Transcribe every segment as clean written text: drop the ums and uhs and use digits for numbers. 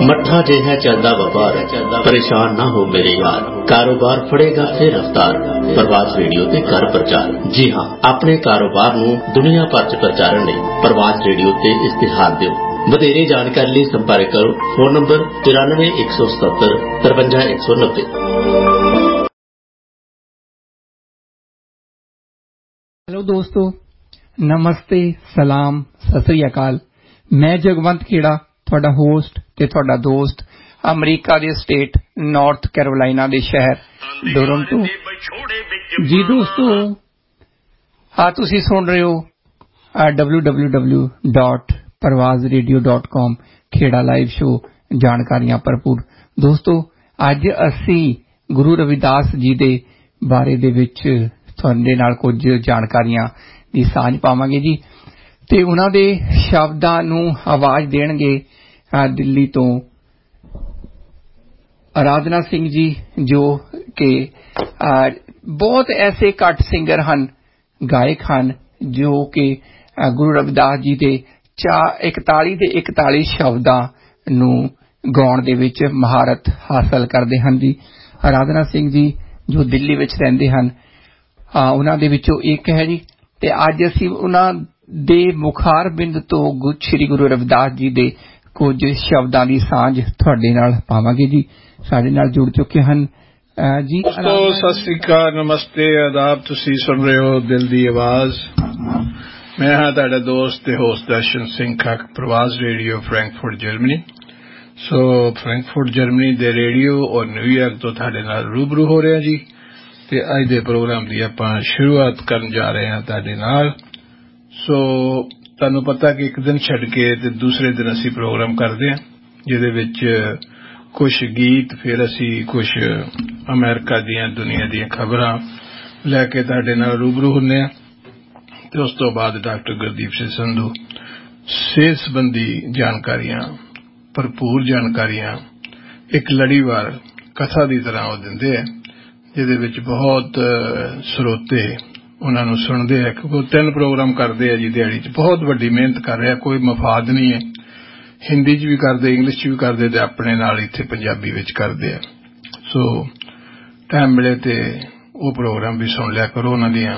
मट्ठा जिहा चलदा व्यापार परेशान ना हो मेरे यार कारोबार फड़ेगा फिर रफ्तार प्रवास रेडियो ते कर प्रचार। जी हाँ, अपने कारोबार नूं दुनिया भर च प्रचारण लई प्रवास रेडियो ते इश्तिहार दिओ। ਵਧੇਰੇ ਜਾਣਕਾਰੀ ਲਈ ਸੰਪਰਕ ਕਰੋ ਫੋਨ ਨੰਬਰ 9317 53 190। हेलो दोस्तों, नमस्ते, सलाम, सत श्री अकाल। मैं जगवंत खेड़ा, ਤੁਹਾਡਾ ਹੋਸਟ ਤੇ ਤੁਹਾਡਾ ਦੋਸਤ ਅਮਰੀਕਾ ਦੇ ਸਟੇਟ ਨਾਰਥ ਕੈਰੋਲਾਈਨਾ ਦੇ ਸ਼ਹਿਰ ਟੋਰਾਂਟੋ। ਜੀ ਦੋਸਤੋ, ਤੁਸੀਂ ਸੁਣ ਰਹੇ ਹੋ www.parvazradio.com ਖੇੜਾ ਲਾਈਵ ਸ਼ੋ ਜਾਣਕਾਰੀਆਂ ਭਰਪੂਰ। ਦੋਸਤੋ, ਅੱਜ ਅਸੀਂ ਗੁਰੂ ਰਵਿਦਾਸ ਜੀ ਦੇ ਬਾਰੇ ਦੇ ਵਿੱਚ ਤੁਹਾਡੇ ਨਾਲ ਕੁਝ ਜਾਣਕਾਰੀਆਂ ਦੀ ਸਾਂਝ ਪਾਵਾਂਗੇ ਜੀ, ਤੇ ਉਹਨਾਂ ਦੇ ਸ਼ਬਦਾਂ ਨੂੰ ਆਵਾਜ਼ ਦੇਣਗੇ ਦਿੱਲੀ ਤੋਂ ਅਰਾਧਨਾ ਸਿੰਘ ਜੀ, ਜੋ ਕਿ ਬਹੁਤ ਐਸੇ ਘੱਟ ਸਿੰਗਰ ਹਨ, ਗਾਇਕ ਹਨ, ਜੋ ਕਿ ਗੁਰੂ ਰਵਿਦਾਸ ਜੀ ਦੇ 41 ਦੇ 41 ਸ਼ਬਦਾਂ ਨੂੰ ਗਾਉਣ ਦੇ ਵਿੱਚ ਮਹਾਰਤ ਹਾਸਲ ਕਰਦੇ ਹਨ ਜੀ। ਅਰਾਧਨਾ ਸਿੰਘ ਜੀ ਜੋ ਦਿੱਲੀ ਵਿੱਚ ਰਹਿੰਦੇ ਹਨ, ਉਹਨਾਂ ਦੇ ਵਿੱਚੋਂ ਇੱਕ ਹੈ ਜੀ। ਤੇ ਅੱਜ ਅਸੀਂ ਉਹਨਾਂ ਦੇ ਮੁਖਾਰ ਬਿੰਦ ਤੋਂ ਸ੍ਰੀ ਗੁਰੂ ਰਵਿਦਾਸ ਜੀ ਦੇ ਕੁਝ ਸ਼ਬਦਾਂ ਦੀ ਸਾਂਝ ਤੁਹਾਡੇ ਨਾਲ ਪਾਵਾਂਗੇ ਜੀ। ਸਾਡੇ ਨਾਲ ਜੁੜ ਚੁੱਕੇ ਹਨ ਜੀ। ਸਤਿ ਸ੍ਰੀ ਅਕਾਲ, ਨਮਸਤੇ, ਆਦਾਬ। ਤੁਸੀਂ ਸੁਣ ਰਹੇ ਹੋ ਦਿਲ ਦੀ ਆਵਾਜ਼। ਮੈਂ ਹਾਂ ਤੁਹਾਡਾ ਦੋਸਤ ਤੇ ਹੋਸਟ ਦਰਸ਼ਨ ਸਿੰਘ ਖੱਕ, ਪ੍ਰਵਾਸ ਰੇਡੀਓ, ਫਰੈਂਕਫਰਟ, ਜਰਮਨੀ। ਸੋ ਫਰੈਂਕਫਰਟ ਜਰਮਨੀ ਦੇ ਰੇਡੀਓ ਔਰ ਨਿਊਯਾਰਕ ਤੋਂ ਤੁਹਾਡੇ ਨਾਲ ਰੂਬਰੂ ਹੋ ਰਿਹਾ ਜੀ। ਤੇ ਅੱਜ ਦੇ ਪ੍ਰੋਗਰਾਮ ਦੀ ਆਪਾਂ ਸ਼ੁਰੂਆਤ ਕਰਨ ਜਾ ਰਹੇ ਹਾਂ ਤੁਹਾਡੇ ਨਾਲ। ਸੋ ਤੁਹਾਨੂੰ ਪਤਾ ਕਿ ਇੱਕ ਦਿਨ ਛੱਡ ਕੇ ਤੇ ਦੂਸਰੇ ਦਿਨ ਅਸੀਂ ਪ੍ਰੋਗਰਾਮ ਕਰਦੇ ਹਾਂ, ਜਿਹਦੇ ਵਿੱਚ ਕੁਝ ਗੀਤ, ਫਿਰ ਅਸੀਂ ਕੁਝ ਅਮਰੀਕਾ ਦੀਆਂ ਦੁਨੀਆ ਦੀਆਂ ਖਬਰਾਂ ਲੈ ਕੇ ਤੁਹਾਡੇ ਨਾਲ ਰੂਬਰੂ ਹੁੰਦੇ ਹਾਂ। ਤੇ ਉਸ ਤੋਂ ਬਾਅਦ ਡਾਕਟਰ ਗੁਰਦੀਪ ਸਿੰਘ ਸੰਧੂ ਸਿਹਤ ਸੰਬੰਧੀ ਜਾਣਕਾਰੀਆਂ, ਭਰਪੂਰ ਜਾਣਕਾਰੀਆਂ ਇੱਕ ਲੜੀਵਾਰ ਕਥਾ ਦੀ ਤਰ੍ਹਾਂ ਉਹ ਦਿੰਦੇ ਆ, ਜਿਹਦੇ ਵਿੱਚ ਬਹੁਤ ਸਰੋਤੇ ਉਹਨਾਂ ਨੂੰ ਸੁਣਦੇ ਆ, ਕਿਉਂਕਿ ਉਹ 3 ਪ੍ਰੋਗਰਾਮ ਕਰਦੇ ਆ ਜੀ ਦਿਹਾੜੀ 'ਚ। ਬਹੁਤ ਵੱਡੀ ਮਿਹਨਤ ਕਰ ਰਿਹਾ, ਕੋਈ ਮਫਾਦ ਨਹੀਂ ਹੈ। ਹਿੰਦੀ 'ਚ ਵੀ ਕਰਦੇ, ਇੰਗਲਿਸ਼ 'ਚ ਵੀ ਕਰਦੇ, ਤੇ ਆਪਣੇ ਨਾਲ ਇੱਥੇ ਪੰਜਾਬੀ ਵਿੱਚ ਕਰਦੇ ਆ। ਸੋ ਟਾਈਮ ਮਿਲੇ ਤੇ ਉਹ ਪ੍ਰੋਗਰਾਮ ਵੀ ਸੁਣ ਲਿਆ ਕਰੋ। ਉਹਨਾਂ ਦੀਆਂ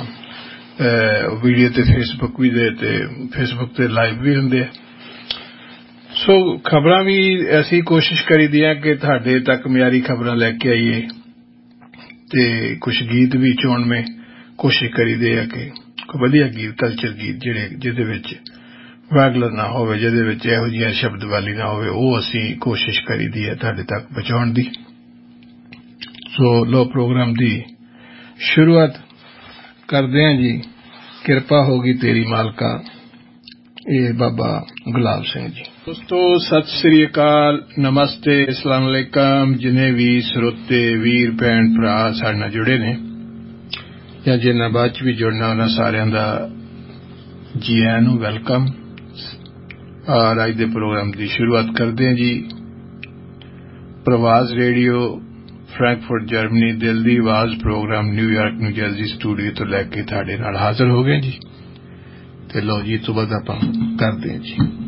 ਵੀਡੀਓ ਤੇ ਫੇਸਬੁੱਕ ਵੀ ਦੇ, ਤੇ ਫੇਸਬੁੱਕ ਤੇ ਲਾਈਵ ਵੀ ਹੁੰਦੇ ਆ। ਸੋ ਖਬਰਾਂ ਵੀ ਅਸੀਂ ਕੋਸ਼ਿਸ਼ ਕਰੀਦੀ ਆ ਕਿ ਤੁਹਾਡੇ ਤੱਕ ਮਿਆਰੀ ਖਬਰਾਂ ਲੈ ਕੇ ਆਈਏ, ਤੇ ਕੁਝ ਗੀਤ ਵੀ ਚੋਣਵੇਂ ਕੋਸ਼ਿਸ਼ ਕਰੀਦੇ ਆ ਕਿ ਕੋਈ ਵਧੀਆ ਗੀਤ, ਕਲਚਰ ਗੀਤ ਜਿਹਦੇ ਵਿੱਚ ਵਾਗਲਰ ਨਾ ਹੋਵੇ, ਜਿਹਦੇ ਵਿੱਚ ਇਹੋ ਜਿਹੀਆਂ ਸ਼ਬਦਵਾਲੀ ਨਾ ਹੋਵੇ, ਉਹ ਅਸੀਂ ਕੋਸ਼ਿਸ਼ ਕਰੀਦੀ ਹੈ ਤੁਹਾਡੇ ਤੱਕ ਪਹੁੰਚਾਉਣ ਦੀ। ਸੋ ਲੋ ਪ੍ਰੋਗਰਾਮ ਦੀ ਸ਼ੁਰੂਆਤ ਕਰਦੇ ਹਾਂ ਜੀ। ਕਿਰਪਾ ਹੋਗੀ ਤੇਰੀ ਮਾਲਕਾ, ਇਹ ਬਾਬਾ ਗੁਲਾਬ ਸਿੰਘ ਜੀ। ਦੋਸਤੋ, ਸਤਿ ਸ੍ਰੀ ਅਕਾਲ, ਨਮਸਤੇ, ਅਸਲਾਮ ਅਲੈਕਮ। ਜਿੰਨੇ ਵੀ ਸਰੋਤੇ ਵੀਰ ਭੈਣ ਭਰਾ ਸਾਡੇ ਨਾਲ ਜੁੜੇ ਨੇ ਜਾਂ ਜਿਨ੍ਹਾਂ ਬਾਅਦ ਚ ਵੀ ਜੁੜਨਾ, ਉਹਨਾਂ ਸਾਰਿਆਂ ਦਾ ਜੀ ਆਇਆਂ ਨੂੰ ਵੈਲਕਮ। ਔਰ ਅੱਜ ਦੇ ਪ੍ਰੋਗਰਾਮ ਦੀ ਸ਼ੁਰੂਆਤ ਕਰਦੇ ਹਾਂ ਜੀ। ਪ੍ਰਵਾਸ ਰੇਡੀਓ, ਫਰੈਂਕਫਰਟ ਜਰਮਨੀ, ਦਿਲ ਦੀ ਆਵਾਜ਼ programme New York new jersey studio ਤੋਂ ਲੈ ਕੇ ਤੁਹਾਡੇ ਨਾਲ ਹਾਜ਼ਰ ਹੋ ਗਏ ਜੀ। ਤੇ ਲਓ ਜੀ, ਤੋਂ ਬਾਅਦ ਆਪਾਂ ਕਰਦੇ ਹਾਂ ਜੀ।